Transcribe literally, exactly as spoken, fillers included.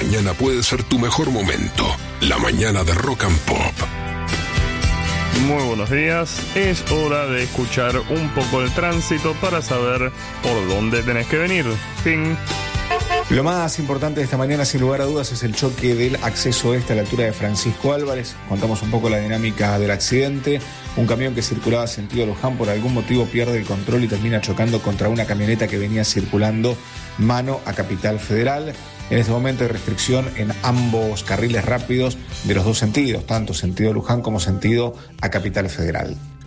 mañana puede ser tu mejor momento. La mañana de Rock and Pop. Muy buenos días, es hora de escuchar un poco el tránsito para saber por dónde tenés que venir. Fin. Lo más importante de esta mañana, sin lugar a dudas, es el choque del acceso este a la altura de Francisco Álvarez. Contamos un poco la dinámica del accidente. Un camión que circulaba sentido Luján por algún motivo pierde el control y termina chocando contra una camioneta que venía circulando mano a Capital Federal. En este momento hay restricción en ambos carriles rápidos de los dos sentidos, tanto sentido Luján como sentido a Capital Federal.